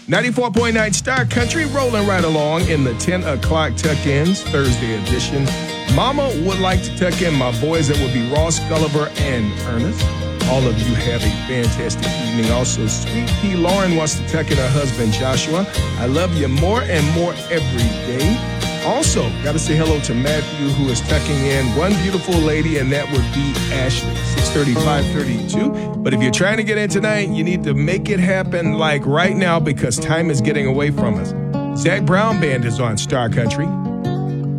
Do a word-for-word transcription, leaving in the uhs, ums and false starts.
ninety-four point nine Star Country, rolling right along in the ten o'clock tuck-ins, Thursday edition. Mama would like to tuck in my boys. That would be Ross, Gulliver, and Ernest. All of you have a fantastic evening. Also, Sweet Pea Lauren wants to tuck in her husband, Joshua. I love you more and more every day. Also, got to say hello to Matthew, who is tucking in one beautiful lady, and that would be Ashley, six thirty, five thirty-two. But if you're trying to get in tonight, you need to make it happen like right now because time is getting away from us. Zach Brown Band is on Star Country.